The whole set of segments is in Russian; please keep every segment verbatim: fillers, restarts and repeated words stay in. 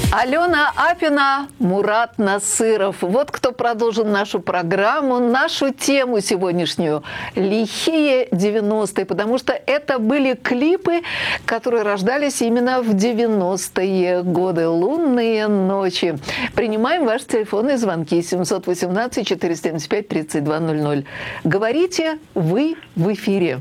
Алена Апина, Мурат Насыров. Вот кто продолжил нашу программу, нашу тему сегодняшнюю «Лихие девяностые», потому что это были клипы, которые рождались именно в девяностые годы, лунные ночи. Принимаем ваши телефонные звонки семь один восемь четыре семь пять три два ноль ноль. Говорите, вы в эфире.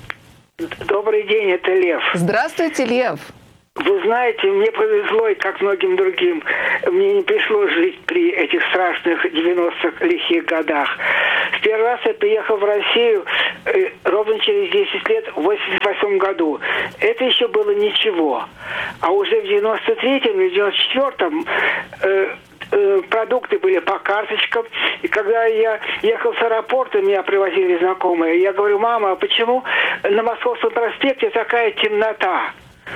Добрый день, это Лев. Здравствуйте, Лев. Вы знаете, мне повезло, и как многим другим, мне не пришлось жить при этих страшных девяностых лихих годах. В первый раз я приехал в Россию э, ровно через десять лет, в восемьдесят восьмом году. Это еще было ничего. А уже в девяносто третьем и девяносто четвёртом э, э, продукты были по карточкам. И когда я ехал с аэропорта, меня привозили знакомые, я говорю: мама, а почему на Московском проспекте такая темнота?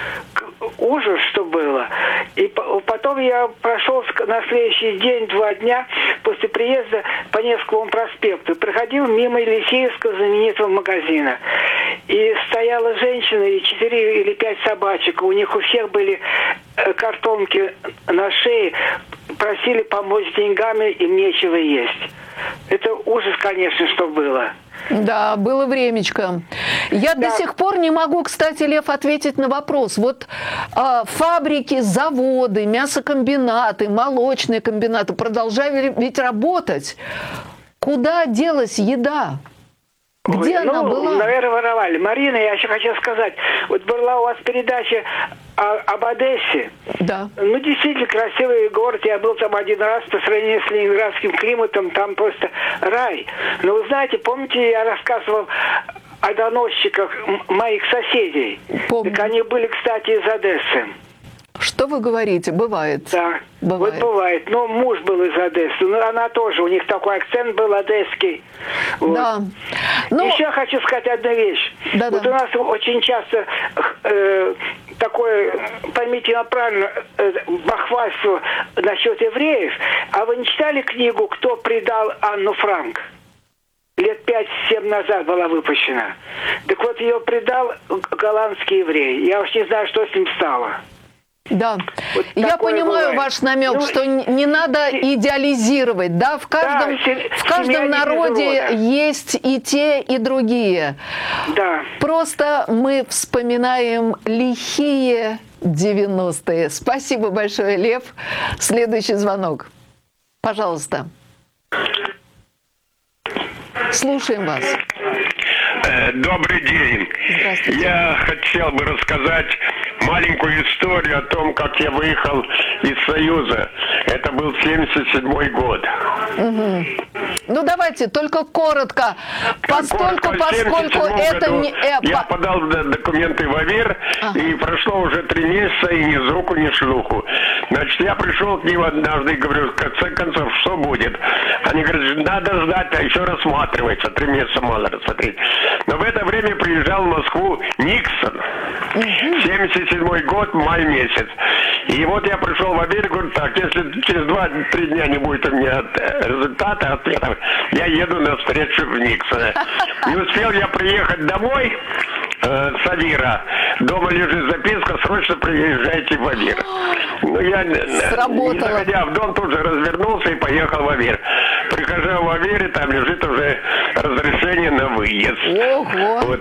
Ужас, что было. И потом я прошел на следующий день, два дня после приезда по Невскому проспекту. Проходил мимо Елисеевского знаменитого магазина. И стояла женщина и четыре или пять собачек. У них у всех были картонки на шее. Просили помочь деньгами, им нечего есть. Это ужас, конечно, что было. Да, было времечко. Я да. до сих пор не могу, кстати, Лев, ответить на вопрос. Вот э, фабрики, заводы, мясокомбинаты, молочные комбинаты продолжали ведь работать. Куда делась еда? Где Ой, она ну, была? Наверное, воровали. Марина, я еще хочу сказать. Вот была у вас передача о, об Одессе. Да. Ну, действительно, красивый город. Я был там один раз по сравнению с ленинградским климатом. Там просто рай. Но вы знаете, помните, я рассказывал о доносчиках моих соседей? Помню. Так они были, кстати, из Одессы. Что вы говорите? Бывает. Да, бывает. Вот бывает. Но муж был из Одессы. Ну, она тоже. У них такой акцент был одесский. Вот. Да. Ну... Еще хочу сказать одну вещь. Да, вот да. у нас очень часто э, такое, поймите меня правильно, э, бахвальство насчет евреев. А вы не читали книгу «Кто предал Анну Франк»? Лет пять-семь назад была выпущена. Так вот, ее предал голландский еврей. Я уж не знаю, что с ним стало. Да, вот я понимаю бывает. Ваш намек, ну, что не надо идеализировать, да, в каждом, да, в каждом народе есть и те, и другие. Да. Просто мы вспоминаем лихие девяностые. Спасибо большое, Лев. Следующий звонок. Пожалуйста. Слушаем вас. Добрый день. Здравствуйте. Я хотел бы рассказать маленькую историю о том, как я выехал из Союза. Это был семьдесят седьмой год. Угу. Ну давайте, только коротко. Постольку, поскольку это году не... Я подал документы в АВИР, ага. и прошло уже три месяца, и ни звуку, ни слуху. Значит, я пришел к ним однажды и говорю: в конце концов, что будет? Они говорят: надо ждать, а еще рассматривается. Три месяца мало рассмотреть. Но в это время приезжал в Москву Никсон. семьдесят седьмой год, май месяц. И вот я пришел в АВИР и говорю: так, если через два-три дня не будет у меня результата, ответов, я еду на встречу в Никсона. Не успел я приехать домой э, с АВИРа. Дома лежит записка: срочно приезжайте в АВИР. Ну, я, не заходя в дом, тут же развернулся и поехал в АВИР. Прихожу в АВИР, и там лежит уже разрешение на выезд. Ого. Вот.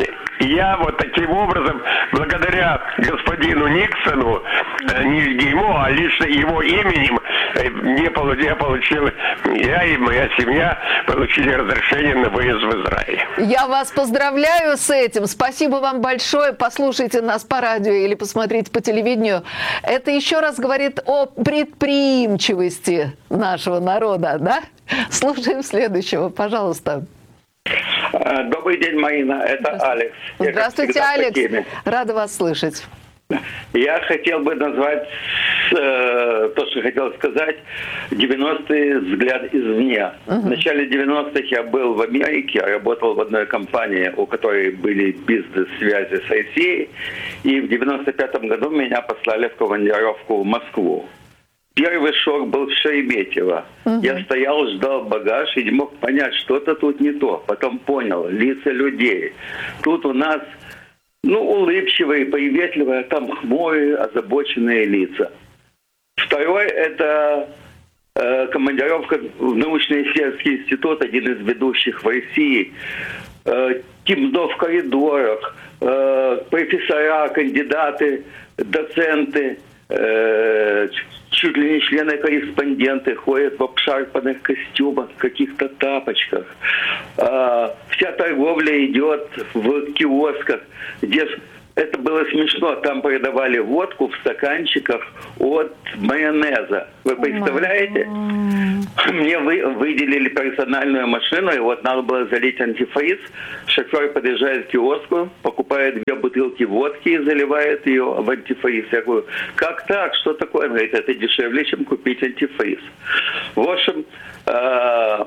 Я вот таким образом, благодаря господину Никсону, не ему, а лично его именем, не получил, я получил, я и моя семья получили разрешение на выезд в Израиль. Я вас поздравляю с этим. Спасибо вам большое. Послушайте нас по радио или посмотрите по телевидению. Это еще раз говорит о предприимчивости нашего народа, да? Слушаем следующего, пожалуйста. Добрый день, Марина. Это Алекс. Я, Здравствуйте, Алекс. Рада вас слышать. Я хотел бы назвать э, то, что хотел сказать, девяностые взгляд извне. Uh-huh. В начале девяностых я был в Америке, работал в одной компании, у которой были бизнес-связи с Россией, и в девяносто пятом году меня послали в командировку в Москву. Первый шок был в Шереметьево. Uh-huh. Я стоял, ждал багаж и не мог понять, что-то тут не то. Потом понял, лица людей. Тут у нас, ну, улыбчивые, приветливые, а там хмурые, озабоченные лица. Второй – это э, командировка в научно-исследовательский институт, один из ведущих в России. Э, темно в коридорах, э, профессора, кандидаты, доценты, э, чуть ли не члены-корреспонденты ходят в обшарпанных костюмах, в каких-то тапочках. Э, вся торговля идет в киосках, где... Это было смешно. Там продавали водку в стаканчиках от майонеза. Вы представляете? Мне вы, выделили персональную машину, и вот надо было залить антифриз. Шофер подъезжает к киоску, покупает две бутылки водки и заливает ее в антифриз. Я говорю, как так? Что такое? Он говорит, это дешевле, чем купить антифриз. В общем... Э-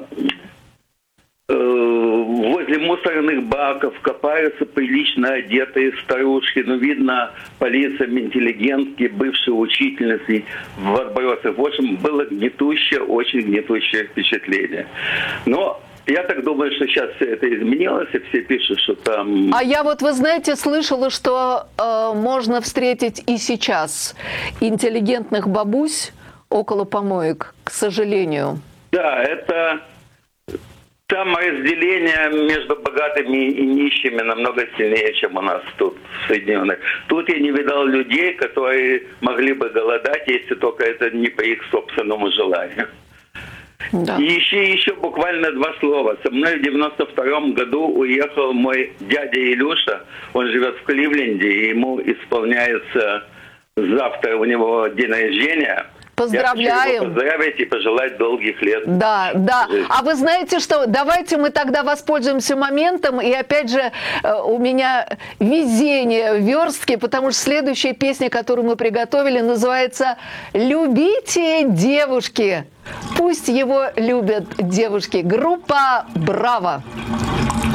возле мусорных баков копаются прилично одетые старушки. Ну, видно, по лицам интеллигентки, бывшие учительницы в отбросах. В общем, было гнетущее, очень гнетущее впечатление. Но я так думаю, что сейчас все это изменилось, и все пишут, что там... А я вот, вы знаете, слышала, что э, можно встретить и сейчас интеллигентных бабусь около помоек, к сожалению. Да, это... Там разделение между богатыми и нищими намного сильнее, чем у нас тут, в Соединенных. Тут я не видал людей, которые могли бы голодать, если только это не по их собственному желанию. Да. И еще, еще буквально два слова. Со мной в девяносто втором году уехал мой дядя Илюша. Он живет в Кливленде, и ему исполняется завтра у него день рождения. Поздравляем. Я хочу его поздравить и пожелать долгих лет. Да, да. А вы знаете что? Давайте мы тогда воспользуемся моментом. И опять же, у меня везение в верстке, потому что следующая песня, которую мы приготовили, называется «Любите девушки». Пусть его любят девушки. Группа «Браво».